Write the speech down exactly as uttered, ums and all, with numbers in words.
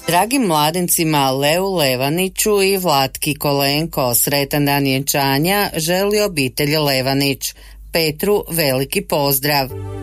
Dragim mladencima Leu Levaniću i Vlatki Kolenko sretan dan vjenčanja želi obitelj Levanić. Petru veliki pozdrav.